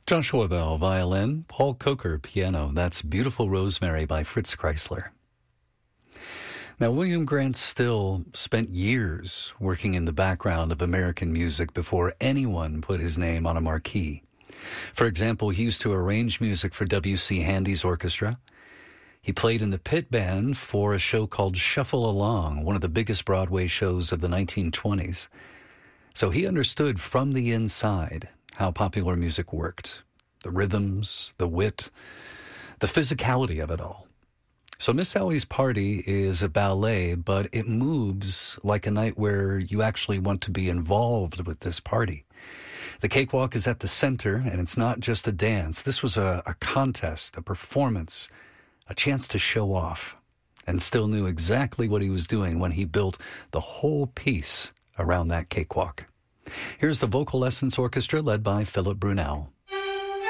Joshua Bell, violin. Paul Coker, piano. That's Beautiful Rosemary by Fritz Kreisler. Now, William Grant Still spent years working in the background of American music before anyone put his name on a marquee. For example, he used to arrange music for W.C. Handy's orchestra. He played in the pit band for a show called Shuffle Along, one of the biggest Broadway shows of the 1920s. So he understood from the inside how popular music worked, the rhythms, the wit, the physicality of it all. So Miss Sally's Party is a ballet, but it moves like a night where you actually want to be involved with this party. The cakewalk is at the center, and it's not just a dance. This was a contest, a performance, a chance to show off, and Still knew exactly what he was doing when he built the whole piece around that cakewalk. Here's the Vocal Essence Orchestra led by Philip Brunel.